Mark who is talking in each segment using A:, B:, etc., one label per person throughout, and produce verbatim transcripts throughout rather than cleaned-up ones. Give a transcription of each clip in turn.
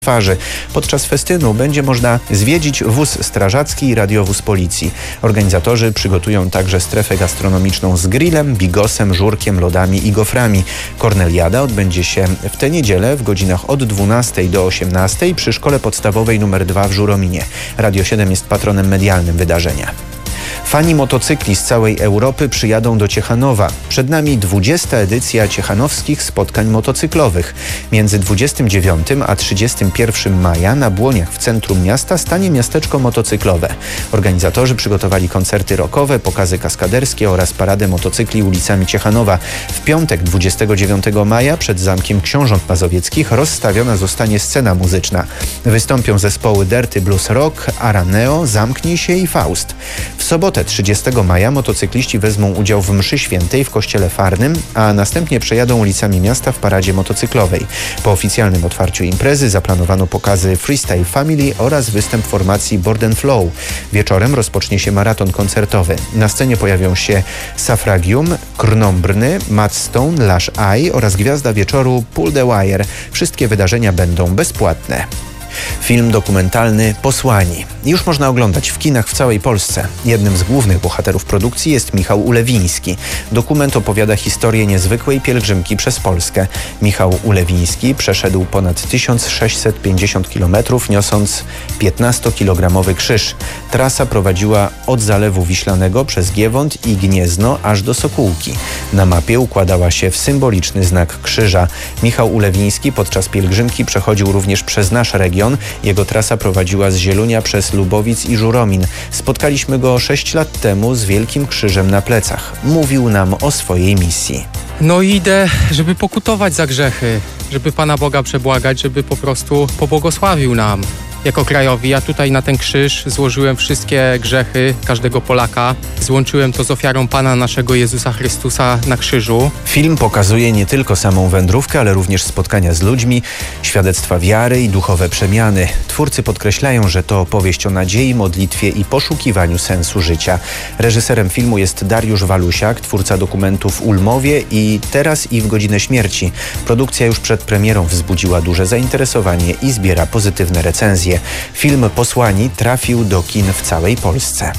A: twarzy. Podczas festynu będzie można zwiedzić wóz strażacki i radiowóz policji. Organizatorzy przygotują także strefę gastronomiczną z grillem, bigosem, żurkiem, lodami i goframi. Korneliada odbędzie się w tę niedzielę w godzinach od dwunastej do osiemnastej przy Szkole Podstawowej numer dwa w Żurominie. Radio siedem jest patronem medialnym wydarzenia. Fani motocykli z całej Europy przyjadą do Ciechanowa. Przed nami dwudziesta edycja ciechanowskich spotkań motocyklowych. Między dwudziestym dziewiątym a trzydziestym pierwszym maja na Błoniach w centrum miasta stanie miasteczko motocyklowe. Organizatorzy przygotowali koncerty rockowe, pokazy kaskaderskie oraz paradę motocykli ulicami Ciechanowa. W piątek dwudziestego dziewiątego maja przed Zamkiem Książąt Mazowieckich rozstawiona zostanie scena muzyczna. Wystąpią zespoły Dirty Blues Rock, Araneo, Zamknij się i Faust. W sobotę trzydziestego maja motocykliści wezmą udział w mszy świętej w kościele Farnym, a następnie przejadą ulicami miasta w paradzie motocyklowej. Po oficjalnym otwarciu imprezy zaplanowano pokazy Freestyle Family oraz występ formacji Borden Flow. Wieczorem rozpocznie się maraton koncertowy. Na scenie pojawią się Safragium, Krnombrny, Matt Stone, Lash Eye oraz gwiazda wieczoru Pull the Wire. Wszystkie wydarzenia będą bezpłatne. Film dokumentalny Posłani. Już można oglądać w kinach w całej Polsce. Jednym z głównych bohaterów produkcji jest Michał Ulewiński. Dokument opowiada historię niezwykłej pielgrzymki przez Polskę. Michał Ulewiński przeszedł ponad tysiąc sześćset pięćdziesiąt kilometrów, niosąc piętnastokilogramowy krzyż. Trasa prowadziła od Zalewu Wiślanego przez Giewont i Gniezno aż do Sokółki. Na mapie układała się w symboliczny znak krzyża. Michał Ulewiński podczas pielgrzymki przechodził również przez nasz region. Jego trasa prowadziła z Zielunia przez Lubowic i Żuromin. Spotkaliśmy go sześć lat temu z wielkim krzyżem na plecach. Mówił nam o swojej misji.
B: No idę, żeby pokutować za grzechy, żeby Pana Boga przebłagać, żeby po prostu pobłogosławił nam jako krajowi. Ja tutaj na ten krzyż złożyłem wszystkie grzechy każdego Polaka. Złączyłem to z ofiarą Pana naszego Jezusa Chrystusa na krzyżu.
A: Film pokazuje nie tylko samą wędrówkę, ale również spotkania z ludźmi, świadectwa wiary i duchowe przemiany. Twórcy podkreślają, że to opowieść o nadziei, modlitwie i poszukiwaniu sensu życia. Reżyserem filmu jest Dariusz Walusiak, twórca dokumentów w Ulmowie i Teraz i w godzinę śmierci. Produkcja już przed premierą wzbudziła duże zainteresowanie i zbiera pozytywne recenzje. Film Posłani trafił do kin w całej Polsce.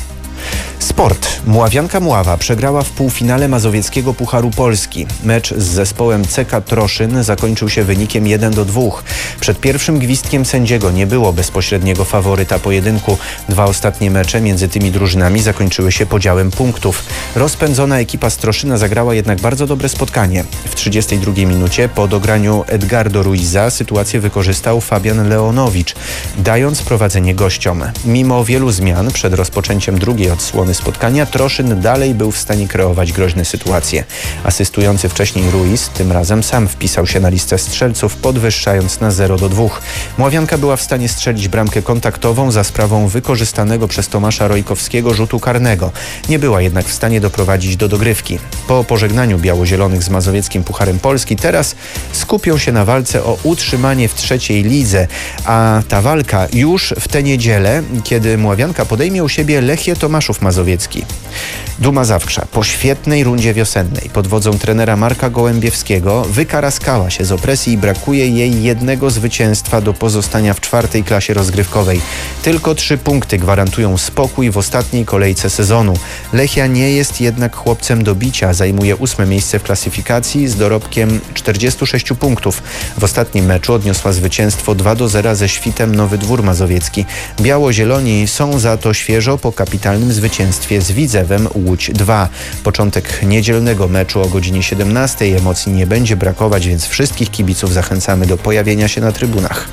A: Sport. Mławianka Mława przegrała w półfinale Mazowieckiego Pucharu Polski. Mecz z zespołem C K Troszyn zakończył się wynikiem jeden do dwóch. Przed pierwszym gwizdkiem sędziego nie było bezpośredniego faworyta pojedynku. Dwa ostatnie mecze między tymi drużynami zakończyły się podziałem punktów. Rozpędzona ekipa z Troszyna zagrała jednak bardzo dobre spotkanie. W trzydziestej drugiej minucie po dograniu Edgardo Ruiza sytuację wykorzystał Fabian Leonowicz, dając prowadzenie gościom. Mimo wielu zmian przed rozpoczęciem drugiej odsłony spotkania Troszyn dalej był w stanie kreować groźne sytuacje. Asystujący wcześniej Ruiz tym razem sam wpisał się na listę strzelców, podwyższając na zero do dwóch. Mławianka była w stanie strzelić bramkę kontaktową za sprawą wykorzystanego przez Tomasza Rojkowskiego rzutu karnego. Nie była jednak w stanie doprowadzić do dogrywki. Po pożegnaniu biało-zielonych z Mazowieckim Pucharem Polski teraz skupią się na walce o utrzymanie w trzeciej lidze, a ta walka już w tę niedzielę, kiedy Mławianka podejmie u siebie Lechię Tomaszów Mazowiecki. Duma Zawksza po świetnej rundzie wiosennej pod wodzą trenera Marka Gołębiewskiego wykaraskała się z opresji i brakuje jej jednego zwycięstwa do pozostania w czwartej klasie rozgrywkowej. Tylko trzy punkty gwarantują spokój w ostatniej kolejce sezonu. Lechia nie jest jednak chłopcem do bicia. Zajmuje ósme miejsce w klasyfikacji z dorobkiem czterdziestu sześciu punktów. W ostatnim meczu odniosła zwycięstwo dwa do zera ze Świtem Nowy Dwór Mazowiecki. Biało-zieloni są za to świeżo po kapitalnym zwycięstwie z Widzewem Łódź dwa. Początek niedzielnego meczu o godzinie siedemnastej. Emocji nie będzie brakować, więc wszystkich kibiców zachęcamy do pojawienia się na trybunach.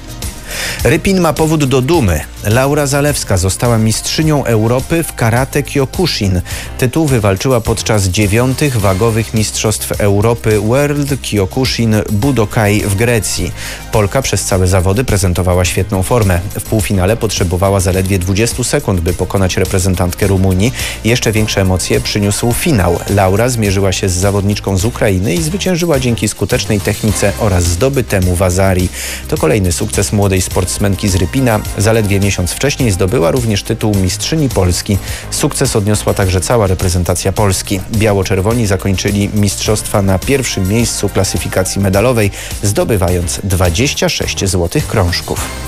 A: Rypin ma powód do dumy. Laura Zalewska została mistrzynią Europy w karate Kyokushin. Tytuł wywalczyła podczas dziewiątych wagowych mistrzostw Europy World Kyokushin Budokai w Grecji. Polka przez całe zawody prezentowała świetną formę. W półfinale potrzebowała zaledwie dwudziestu sekund, by pokonać reprezentantkę Rumunii. Jeszcze większe emocje przyniósł finał. Laura zmierzyła się z zawodniczką z Ukrainy i zwyciężyła dzięki skutecznej technice oraz zdobytemu wazarii. To kolejny sukces młodej sportsmenki z Rypina. Zaledwie miesiąc wcześniej zdobyła również tytuł mistrzyni Polski. Sukces odniosła także cała reprezentacja Polski. Biało-czerwoni zakończyli mistrzostwa na pierwszym miejscu klasyfikacji medalowej, zdobywając dwadzieścia sześć złotych krążków.